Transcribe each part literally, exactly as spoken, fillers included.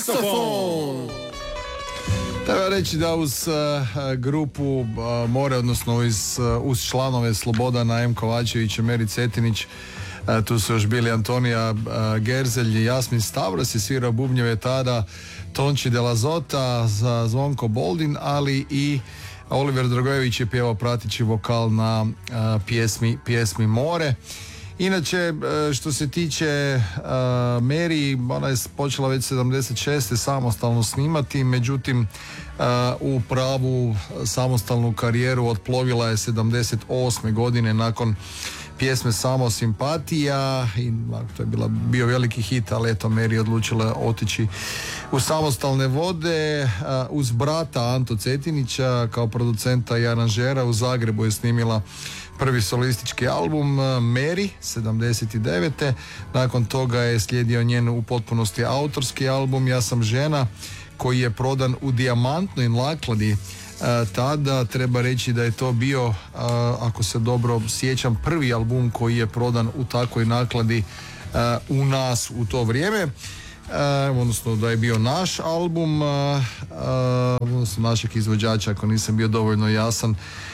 Saksofon. Treba reći da uz uh, grupu uh, More, odnosno uz, uh, uz članove Slobodana M. Kovačević i Meri Cetinić, uh, tu su još bili Antonija uh, Gerzelj i Jasmin Stavros je svirao bubnjeve tada, Tonči de la Zota, za Zvonko Boldin, ali i Oliver Dragojević je pjevao pratići vokal na uh, pjesmi, pjesmi More. Inače, što se tiče uh, Meri, ona je počela već sedamdeset šeste samostalno snimati, međutim uh, u pravu samostalnu karijeru otplovila je sedamdeset osme godine nakon pjesme Samo simpatija i to je bila, bio veliki hit, ali eto Meri odlučila otići u samostalne vode. Uh, uz brata Anto Cetinića kao producenta i aranžera u Zagrebu je snimila prvi solistički album Meri sedamdeset devete. Nakon toga je slijedio njen u potpunosti autorski album Ja sam žena, koji je prodan u dijamantnoj nakladi. Tada treba reći da je to bio, ako se dobro sjećam, prvi album koji je prodan u takvoj nakladi u nas u to vrijeme. Odnosno da je bio naš album, odnosno našeg izvođača, ako nisam bio dovoljno jasan.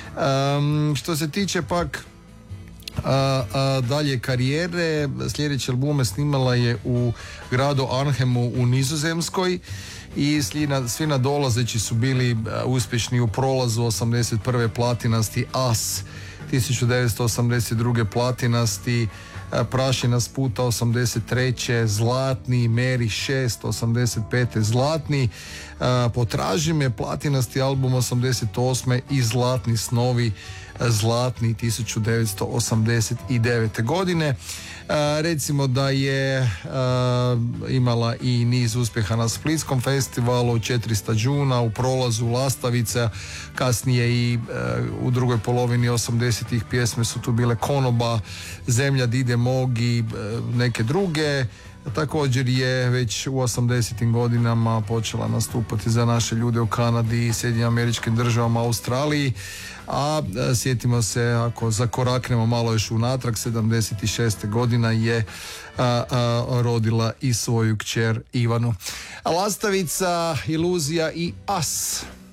Um, što se tiče pak a, a, dalje karijere, sljedeće albume snimala je u gradu Arnhemu u Nizozemskoj i svi nadolazeći su bili uspješni u prolazu. Osamdeset prve platinasti As, tisuću devetsto osamdeset druge platinasti Prašina s puta, osamdeset treće zlatni, Meri šest, osamdeset pete zlatni, Potraži me platinasti album osamdeset osme i Zlatni snovi zlatni tisuću devetsto osamdeset devete godine. A, recimo da je a, imala i niz uspjeha na Splitskom festivalu, četiristo džuna, u prolazu Lastavica, kasnije i a, u drugoj polovini osamdesetih pjesme su tu bile Konoba, Zemlja Dide mog i a, neke druge. Također je već u osamdesetim godinama počela nastupati za naše ljude u Kanadi, Sjedinjenim Američkim Državama, Australiji, a sjetimo se, ako zakoraknemo malo još unatrag, sedamdeset šeste godina je a, a, rodila i svoju kćer Ivanu. Lastavica, Iluzija i As.